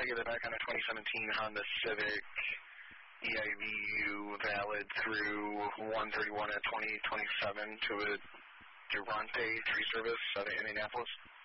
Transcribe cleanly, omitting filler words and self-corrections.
get it back on a 2017 Honda Civic EIVU valid through 131 at 2027 to a Durante tree service out of Indianapolis.